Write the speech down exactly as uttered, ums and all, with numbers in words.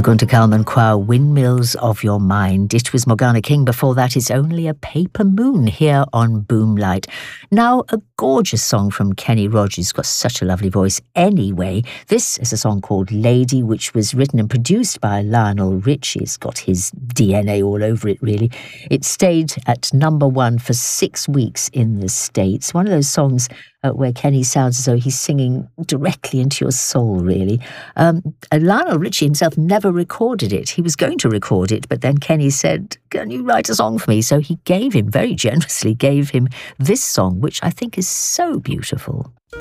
The Gunter Kalman Choir, Windmills of Your Mind. It was Morgana King. Before that, It's Only a Paper Moon here on Boomlight. Now, a gorgeous song from Kenny Rogers. He's got such a lovely voice anyway. This is a song called Lady, which was written and produced by Lionel Richie. It's got his D N A all over it, really. It stayed at number one for six weeks in the States. One of those songs Uh, where Kenny sounds as though he's singing directly into your soul, really. Um, and Lionel Richie himself never recorded it. He was going to record it, but then Kenny said, can you write a song for me? So he gave him, very generously, gave him this song, which I think is so beautiful.